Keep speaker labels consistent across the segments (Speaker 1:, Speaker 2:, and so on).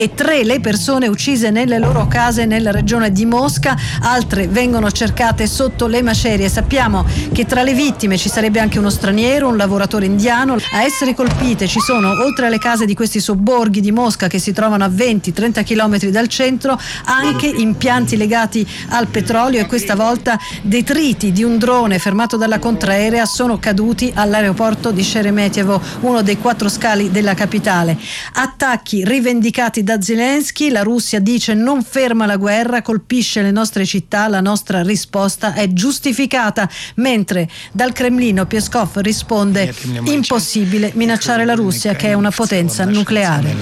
Speaker 1: e 3 le persone uccise nelle loro case nella regione di Mosca, altre vengono cercate sotto le macerie. Sappiamo che tra le vittime ci sarebbe anche uno straniero, un lavoratore indiano. A essere colpite ci sono, oltre alle case di questi sobborghi di Mosca che si trovano a 20-30 km dal centro, anche impianti legati al petrolio, e questa volta detriti di un drone fermato dalla contraerea sono caduti all'aeroporto di Sheremetyevo, uno dei 4 scali della capitale. Attacchi rivendicati da Zelensky, la Russia dice non ferma la guerra, colpisce le nostre città, la nostra risposta è giustificata, mentre dal Cremlino Peskov risponde impossibile minacciare la Russia che è una potenza nucleare.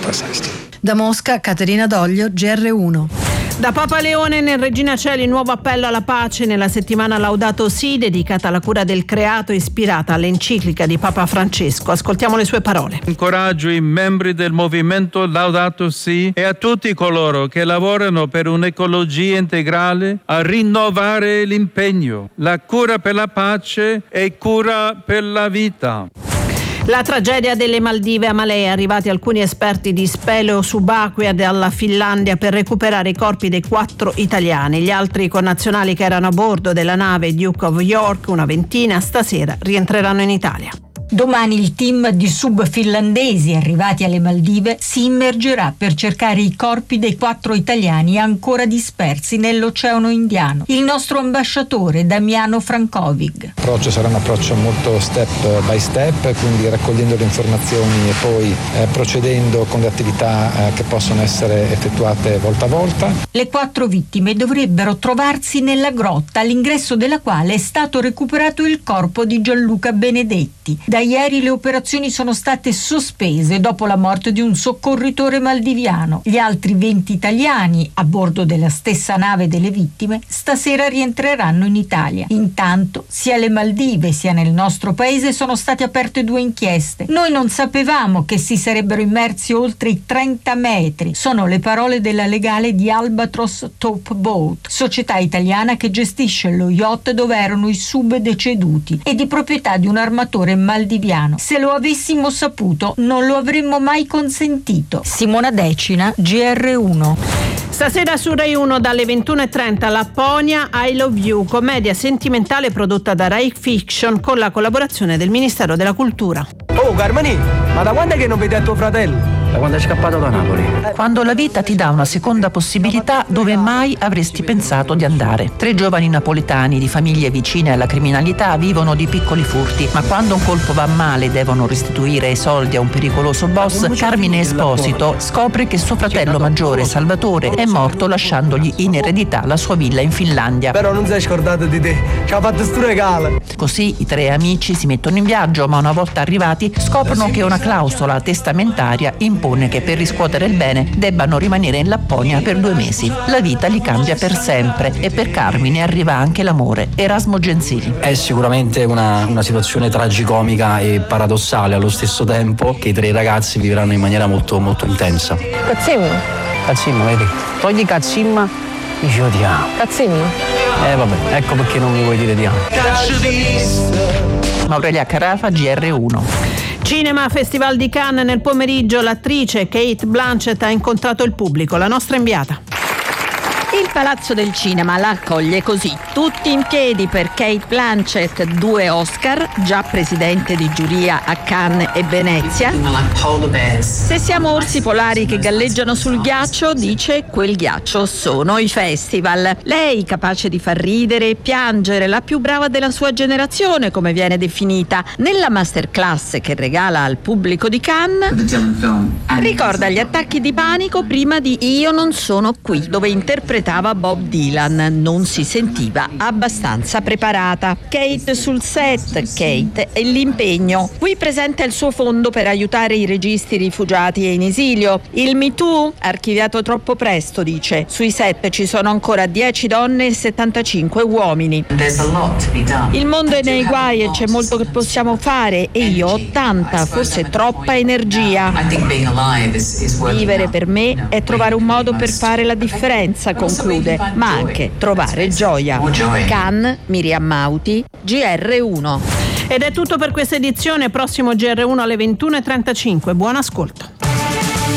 Speaker 1: Da Mosca, Caterina Doglio, GR1.
Speaker 2: Da Papa Leone nel Regina Coeli, nuovo appello alla pace nella settimana Laudato Si, dedicata alla cura del creato, ispirata all'enciclica di Papa Francesco. Ascoltiamo le sue parole.
Speaker 3: Incoraggio i membri del movimento Laudato Si e a tutti coloro che lavorano per un'ecologia integrale a rinnovare l'impegno. La cura per la pace è cura per la vita.
Speaker 2: La tragedia delle Maldive, a Malé, arrivati alcuni esperti di speleo subacquea dalla Finlandia per recuperare i corpi dei 4 italiani. Gli altri connazionali che erano a bordo della nave Duke of York, una ventina, stasera rientreranno in Italia.
Speaker 4: Domani il team di sub finlandesi arrivati alle Maldive si immergerà per cercare i corpi dei 4 italiani ancora dispersi nell'Oceano Indiano. Il nostro ambasciatore Damiano Frankovic.
Speaker 5: L'approccio sarà un approccio molto step by step, quindi raccogliendo le informazioni e poi procedendo con le attività che possono essere effettuate volta a volta.
Speaker 4: Le 4 vittime dovrebbero trovarsi nella grotta, all'ingresso della quale è stato recuperato il corpo di Gianluca Benedetti. Da ieri le operazioni sono state sospese dopo la morte di un soccorritore maldiviano. Gli altri 20 italiani a bordo della stessa nave delle vittime stasera rientreranno in Italia. Intanto sia alle Maldive sia nel nostro paese sono state aperte 2 inchieste. Noi non sapevamo che si sarebbero immersi oltre i 30 metri. Sono le parole della legale di Albatros Top Boat, società italiana che gestisce lo yacht dove erano i sub deceduti e di proprietà di un armatore maldiviano. Se lo avessimo saputo non lo avremmo mai consentito. Simona Decina, GR1.
Speaker 2: Stasera su Rai 1 dalle 21:30 Lapponia I Love You, commedia sentimentale prodotta da Rai Fiction con la collaborazione del Ministero della Cultura.
Speaker 6: Oh Carmani, ma da quando è che non vedi a tuo fratello?
Speaker 7: Da quando è scappato da Napoli.
Speaker 8: Quando la vita ti dà una seconda possibilità dove mai avresti pensato di andare. 3 giovani napoletani di famiglie vicine alla criminalità vivono di piccoli furti, ma quando un colpo va male e devono restituire i soldi a un pericoloso boss, Carmine Esposito scopre che suo fratello maggiore Salvatore è morto lasciandogli in eredità la sua villa in Finlandia.
Speaker 6: Però non sei scordato di te, ci ha fatto sto regalo.
Speaker 8: Così i 3 amici si mettono in viaggio, ma una volta arrivati scoprono che una clausola testamentaria impone che per riscuotere il bene debbano rimanere in Lapponia per 2 mesi. La vita li cambia per sempre e per Carmine arriva anche l'amore. Erasmo Genzili.
Speaker 7: È sicuramente una situazione tragicomica e paradossale allo stesso tempo, che i 3 ragazzi vivranno in maniera molto molto intensa. Cazzimma, vedi? Togli Cazzimma e ci odiamo.
Speaker 9: Cazzimma?
Speaker 7: Vabbè, ecco perché non mi vuoi dire di altro.
Speaker 8: Aurelia Carafa, GR1.
Speaker 2: Cinema Festival di Cannes, nel pomeriggio l'attrice Cate Blanchett ha incontrato il pubblico, la nostra inviata.
Speaker 10: Il Palazzo del Cinema la accoglie così, tutti in piedi per Cate Blanchett, 2 Oscar, già presidente di giuria a Cannes e Venezia. Se siamo orsi polari che galleggiano sul ghiaccio, dice, quel ghiaccio sono i festival. Lei, capace di far ridere e piangere, la più brava della sua generazione, come viene definita, nella masterclass che regala al pubblico di Cannes, ricorda gli attacchi di panico prima di Io non sono qui, dove interpretava Bob Dylan. Non si sentiva abbastanza preparata. Kate sul set, Kate e l'impegno. Qui presenta il suo fondo per aiutare i registi rifugiati e in esilio. Il Me Too, archiviato troppo presto, dice. Sui set ci sono ancora 10 donne e 75 uomini. Il mondo è nei guai e c'è molto che possiamo fare e io ho tanta, forse troppa energia. Vivere per me è trovare un modo per fare la differenza, conclude, ma anche trovare gioia. Cannes, Miriam Mauti, GR1.
Speaker 2: Ed è tutto per questa edizione, prossimo GR1 alle 21:35. Buon ascolto.